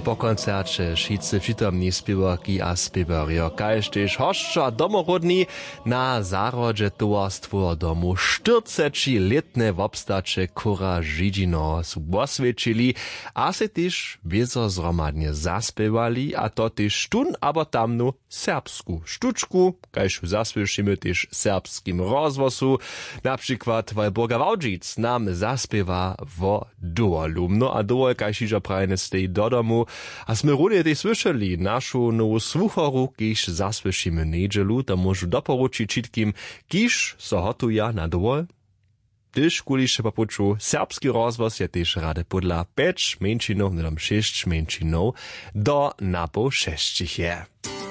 po koncercie wszyscy przytomni spiewarki a spiewario, kaž tež hošča domorodni na zarodže towarstwo domu 40-letne wobstacze Kora Židžino su osvědčili a se tež wiezo zromadnie zaspěwali a to tež tun abo tamnu serbsku štučku, kaž zasłyšimy tež serbskim rozwosu, na przykład Walburga Wałdžic nam zaspěwa vo Doolum. No a Dool, kaž ižo prajne stej do domu, a sme runie tej słyšeli našu novú sluchoru, kiž zaslyšíme nedželu, to môžu doporučiť všetkým, kiž so hotuja na Dool. Tyž kuliše popuču, serbski rozvoz je tyž rade podľa 5 menšinov, nedom 6 menšinov, do napo 6 je.